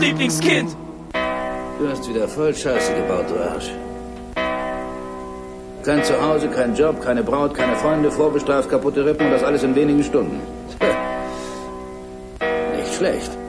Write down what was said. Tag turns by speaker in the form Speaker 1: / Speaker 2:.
Speaker 1: Lieblingskind!
Speaker 2: Du hast wieder voll Scheiße gebaut, du Arsch. Kein Zuhause, kein Job, keine Braut, keine Freunde, vorbestraft, kaputte Rippen und das alles in wenigen Stunden. Nicht schlecht.